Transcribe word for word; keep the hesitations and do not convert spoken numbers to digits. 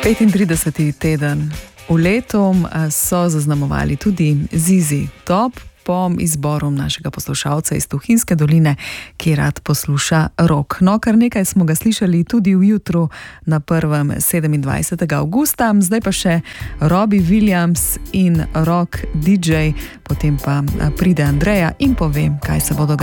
petintrideseti teden v letu so zaznamovali tudi Zizi Top po izboru našega poslušalca iz Tuhinjske doline, ki rad posluša rock. No, kar nekaj smo ga slišali tudi v jutru na prvem sedemindvajsetega avgusta, zdaj pa še Robbie Williams in rock D J, potem pa pride Andreja in povem, kaj se bo dogajalo.